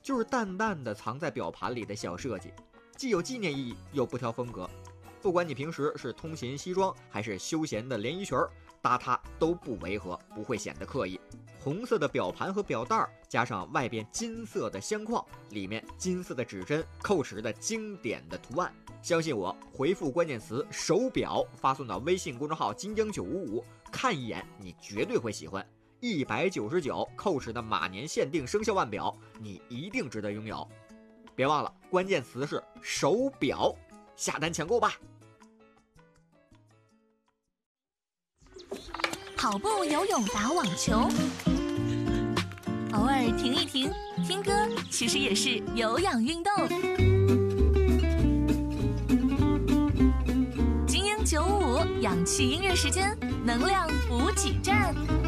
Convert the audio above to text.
就是淡淡的藏在表盘里的小设计，既有纪念意义，又不挑风格。不管你平时是通勤西装还是休闲的连衣裙，搭它都不违和，不会显得刻意。红色的表盘和表带加上外边金色的相框，里面金色的指针扣持的经典的图案。相信我，回复关键词手表发送到微信公众号金江955，看一眼你绝对会喜欢。199扣持的马年限定生肖腕表，你一定值得拥有。别忘了关键词是手表，下单抢购吧。 跑步、游泳、打网球，偶尔停一停，听歌其实也是有氧运动。精英955氧气音乐时间，能量补给站。